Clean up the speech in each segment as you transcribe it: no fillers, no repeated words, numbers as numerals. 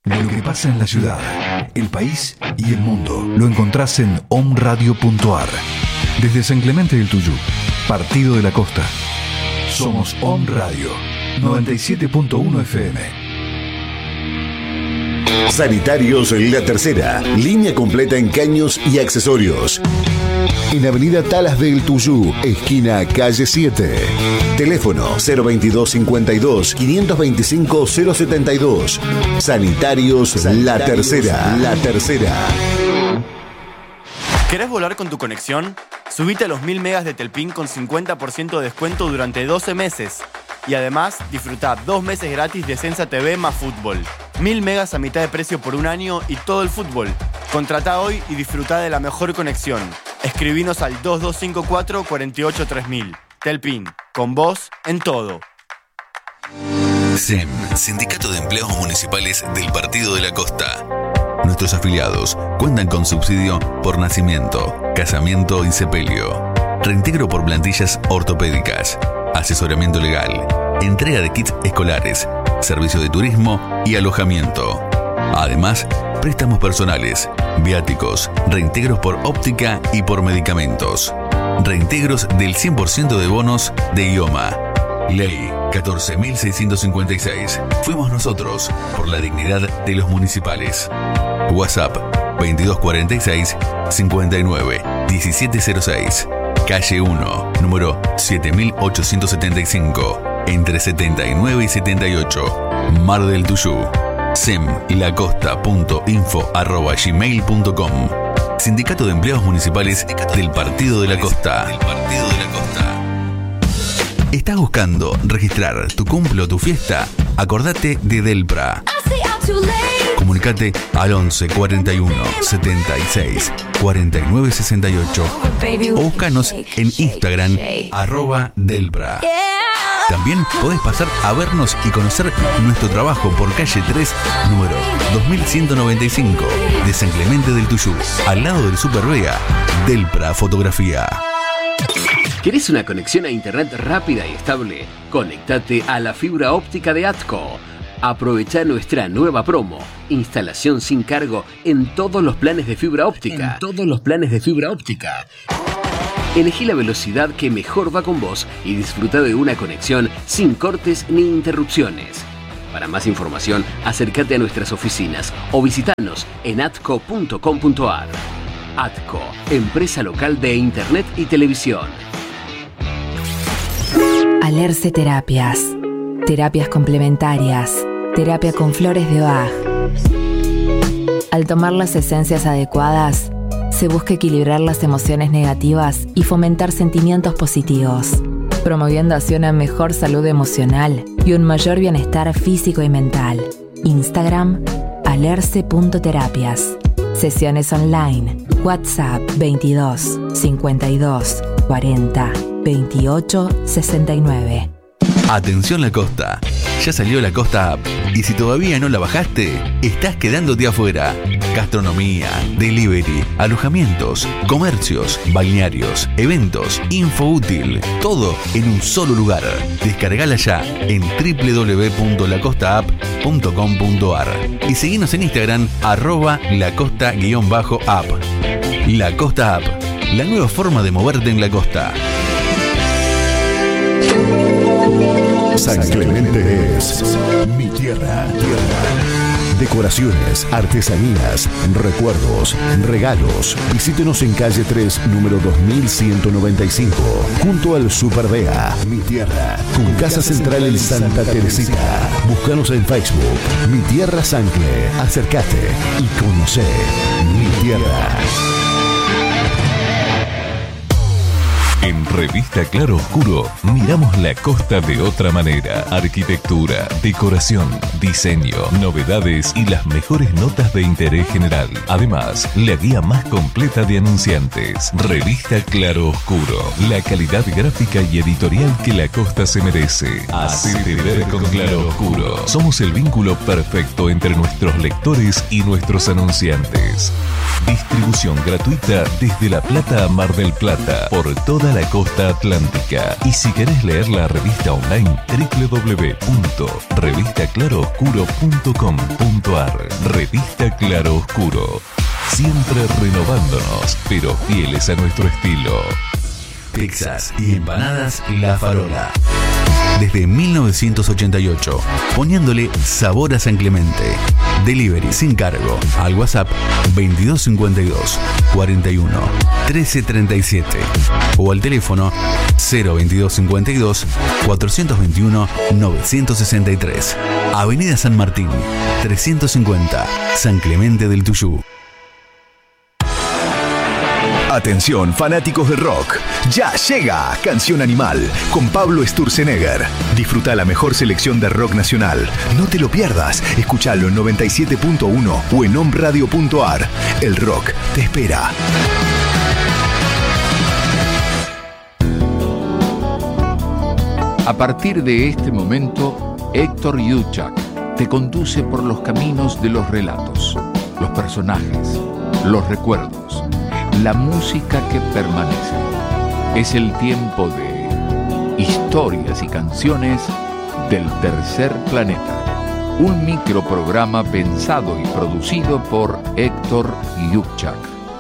Lo que pasa en la ciudad, el país y el mundo lo encontrás en omradio.ar. Desde San Clemente del Tuyú, Partido de la Costa. Somos Om Radio 97.1 FM. Sanitarios La Tercera, línea completa en caños y accesorios. En Avenida Talas del Tuyú, esquina calle 7. Teléfono 022 52 525 072. Sanitarios La Tercera. La Tercera. ¿Querés volar con tu conexión? Subite a los 1000 megas de Telpin con 50% de descuento durante 12 meses. Y además, disfruta 2 meses gratis de Sensa TV más fútbol. 1000 megas a mitad de precio por un año y todo el fútbol. Contratá hoy y disfruta de la mejor conexión. Escribinos al 2254 48 3000. Telpin, con vos en todo. SEM, Sindicato de Empleados Municipales del Partido de la Costa. Nuestros afiliados cuentan con subsidio por nacimiento, casamiento y sepelio, reintegro por plantillas ortopédicas, asesoramiento legal, entrega de kits escolares, servicio de turismo y alojamiento. Además, préstamos personales, viáticos, reintegros por óptica y por medicamentos, reintegros del 100% de bonos de idioma. Ley 14.656. Fuimos nosotros por la dignidad de los municipales. WhatsApp 2246 59 1706. Calle 1, número 7875, entre 79 y 78, Mar del Tuyú. semlacosta.info@gmail.com. Sindicato de Empleados Municipales del Partido de la Costa. ¿Estás buscando registrar tu cumple o tu fiesta? Acordate de Delpra. Comunicate al 11 41 76 49 68 o búscanos en Instagram @Delpra. También podés pasar a vernos y conocer nuestro trabajo por calle 3, número 2195 de San Clemente del Tuyú, al lado del Super Vega. Delpra Fotografía. ¿Querés una conexión a internet rápida y estable? Conéctate a la fibra óptica de ATCO. Aprovecha nuestra nueva promo. Instalación sin cargo en todos los planes de fibra óptica. Elegí la velocidad que mejor va con vos y disfruta de una conexión sin cortes ni interrupciones. Para más información, acércate a nuestras oficinas o visitanos en atco.com.ar. ATCO, empresa local de internet y televisión. Alerce Terapias. Terapias complementarias. Terapia con flores de Bach. Al tomar las esencias adecuadas, se busca equilibrar las emociones negativas y fomentar sentimientos positivos, promoviendo así una mejor salud emocional y un mayor bienestar físico y mental. Instagram, alerce.terapias. Sesiones online. WhatsApp 22 52 40 28 69. Atención La Costa, ya salió La Costa App y si todavía no la bajaste, estás quedándote afuera. Gastronomía, delivery, alojamientos, comercios, balnearios, eventos, info útil, todo en un solo lugar. Descargala ya en www.lacostaapp.com.ar y seguinos en Instagram @lacosta_app. La Costa App, la nueva forma de moverte en la costa. San Clemente es mi tierra. Decoraciones, artesanías, recuerdos, regalos. Visítenos en calle 3, número 2195, junto al Super Vea. Mi tierra, con casa central en Santa Teresita. Búscanos en Facebook, Mi Tierra Sancle. Acércate y conoce mi tierra. En Revista Claro Oscuro miramos la costa de otra manera. Arquitectura, decoración, diseño, novedades y las mejores notas de interés general. Además, la guía más completa de anunciantes. Revista Claro Oscuro. La calidad gráfica y editorial que la costa se merece. Hacete ver con Claro Oscuro. Somos el vínculo perfecto entre nuestros lectores y nuestros anunciantes. Distribución gratuita desde La Plata a Mar del Plata por toda la costa atlántica. Y si querés leer la revista online, www.revistaclarooscuro.com.ar. Revista Claro Oscuro. Siempre renovándonos, pero fieles a nuestro estilo. Pizzas y empanadas La Farola. Desde 1988, poniéndole sabor a San Clemente. Delivery sin cargo al WhatsApp 2252 41 1337 o al teléfono 02252 421 963. Avenida San Martín 350, San Clemente del Tuyú. Atención, fanáticos del rock. Ya llega Canción Animal con Pablo Sturzenegger. Disfruta la mejor selección de rock nacional. No te lo pierdas. Escuchalo en 97.1 o en omradio.ar. El rock te espera. A partir de este momento, Héctor Yuchak te conduce por los caminos de los relatos, los personajes, los recuerdos, la música que permanece. Es el tiempo de historias y canciones del tercer planeta. Un microprograma pensado y producido por Héctor Yuchak.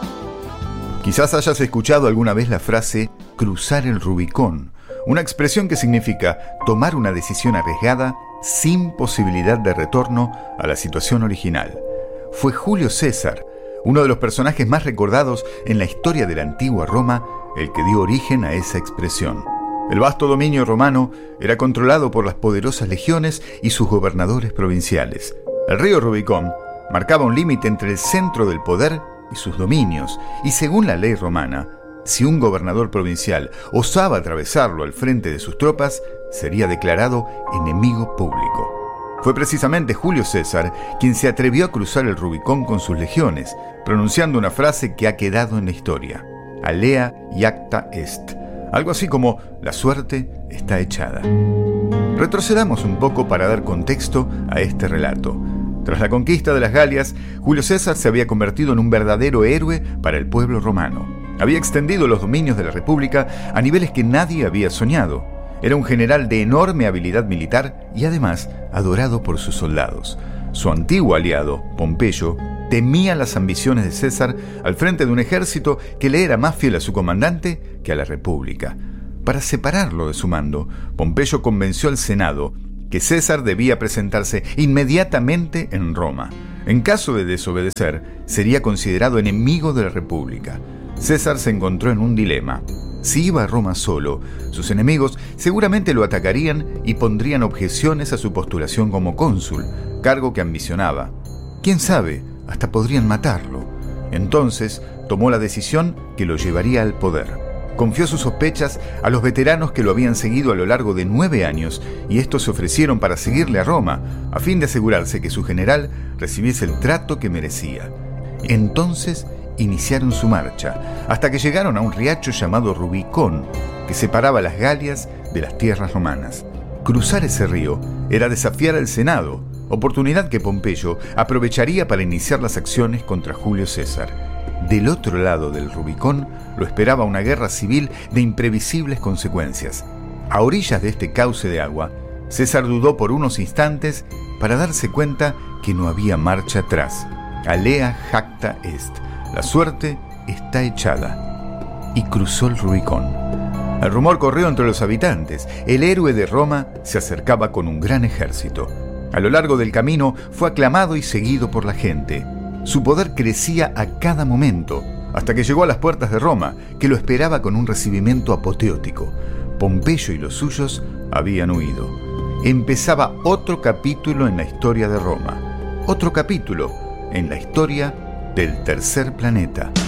Quizás hayas escuchado alguna vez la frase cruzar el Rubicón, una expresión que significa tomar una decisión arriesgada sin posibilidad de retorno a la situación original. Fue Julio César, uno de los personajes más recordados en la historia de la antigua Roma, el que dio origen a esa expresión. El vasto dominio romano era controlado por las poderosas legiones y sus gobernadores provinciales. El río Rubicón marcaba un límite entre el centro del poder y sus dominios, y según la ley romana, si un gobernador provincial osaba atravesarlo al frente de sus tropas, sería declarado enemigo público. Fue precisamente Julio César quien se atrevió a cruzar el Rubicón con sus legiones, pronunciando una frase que ha quedado en la historia: Alea iacta est, algo así como la suerte está echada. Retrocedamos un poco para dar contexto a este relato. Tras la conquista de las Galias, Julio César se había convertido en un verdadero héroe para el pueblo romano. Había extendido los dominios de la República a niveles que nadie había soñado. Era un general de enorme habilidad militar y además adorado por sus soldados. Su antiguo aliado, Pompeyo, temía las ambiciones de César al frente de un ejército que le era más fiel a su comandante que a la República. Para separarlo de su mando, Pompeyo convenció al Senado que César debía presentarse inmediatamente en Roma. En caso de desobedecer, sería considerado enemigo de la República. César se encontró en un dilema. Si iba a Roma solo, sus enemigos seguramente lo atacarían y pondrían objeciones a su postulación como cónsul, cargo que ambicionaba. ¿Quién sabe? Hasta podrían matarlo. Entonces tomó la decisión que lo llevaría al poder. Confió sus sospechas a los veteranos que lo habían seguido a lo largo de 9 años y estos se ofrecieron para seguirle a Roma, a fin de asegurarse que su general recibiese el trato que merecía. Entonces iniciaron su marcha, hasta que llegaron a un riacho llamado Rubicón, que separaba las Galias de las tierras romanas. Cruzar ese río era desafiar al Senado, oportunidad que Pompeyo aprovecharía para iniciar las acciones contra Julio César. Del otro lado del Rubicón lo esperaba una guerra civil de imprevisibles consecuencias. A orillas de este cauce de agua, César dudó por unos instantes para darse cuenta que no había marcha atrás. Alea jacta est. La suerte está echada. Y cruzó el Rubicón. El rumor corrió entre los habitantes. El héroe de Roma se acercaba con un gran ejército. A lo largo del camino fue aclamado y seguido por la gente. Su poder crecía a cada momento, hasta que llegó a las puertas de Roma, que lo esperaba con un recibimiento apoteótico. Pompeyo y los suyos habían huido. Empezaba otro capítulo en la historia de Roma. Otro capítulo en la historia del tercer planeta.